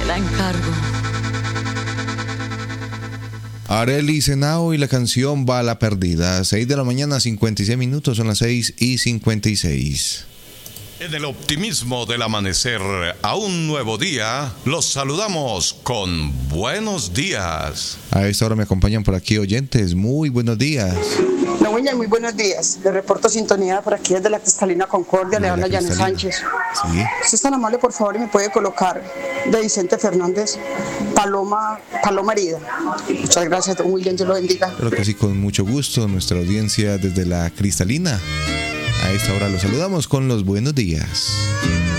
la encargo. Arely Senao y la canción Bala Perdida. 6 de la mañana, 56 minutos, son las 6:56. En el optimismo del amanecer a un nuevo día, los saludamos con buenos días. A esta hora me acompañan por aquí oyentes. Muy buenos días. No, William, muy buenos días. Le reporto sintonía por aquí desde la Cristalina Concordia. Le habla Janet Sánchez. Sí. Si es tan amable, por favor, y me puede colocar de Vicente Fernández, Paloma herida. Muchas gracias, don William, Dios lo bendiga. Claro que sí, con mucho gusto. Nuestra audiencia desde la Cristalina. A esta hora los saludamos con los buenos días.